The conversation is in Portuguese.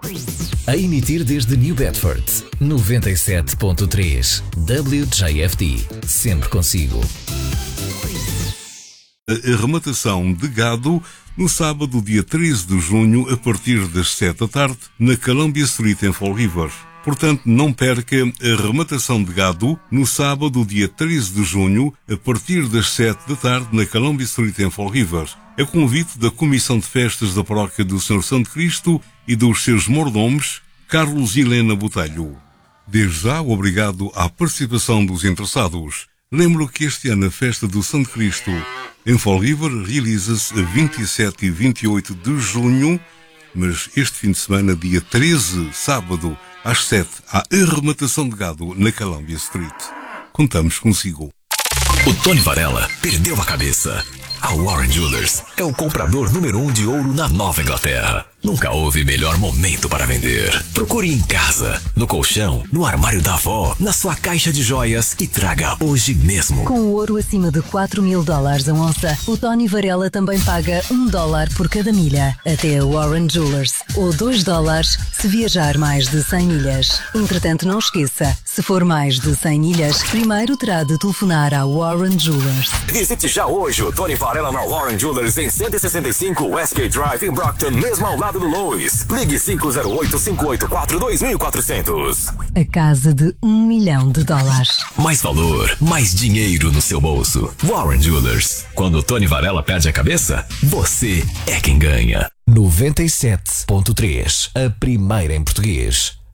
A emitir desde New Bedford, 97.3 WJFD, sempre consigo. A arrematação de gado no sábado, dia 13 de junho, a partir das 7 da tarde, na Columbia Street, em Fall River. Portanto, não perca a arrematação de gado no sábado, dia 13 de junho, a partir das 7 da tarde, na Columbia Street, em Fall River. É convite da Comissão de Festas da Paróquia do Senhor Santo Cristo e dos seus mordomos, Carlos e Helena Botelho. Desde já, obrigado à participação dos interessados. Lembro que este ano a Festa do Santo Cristo em Fall River realiza-se a 27 e 28 de junho, mas este fim de semana, dia 13, sábado, às 7, há arrematação de gado na Columbia Street. Contamos consigo. O Tony Varela perdeu a cabeça. A Warren Jewelers é o comprador número 1 de ouro na Nova Inglaterra. Nunca houve melhor momento para vender. Procure em casa, no colchão, no armário da avó, na sua caixa de joias e traga hoje mesmo. Com o ouro acima de $4.000 a onça, o Tony Varela também paga $1 por cada milha. Até a Warren Jewelers. Ou $2 se viajar mais de 100 milhas. Entretanto, não esqueça, se for mais de 100 milhas, primeiro terá de telefonar à Warren Jewelers. Visite já hoje o Tony Varela na Warren Jewelers em 165 Westgate Drive em Brockton, mesmo ao lado do Lois. Ligue 508-584-2400. A casa de $1 milhão. Mais valor, mais dinheiro no seu bolso. Warren Jewelers. Quando o Tony Varela perde a cabeça, você é quem ganha. 97.3, a primeira em português.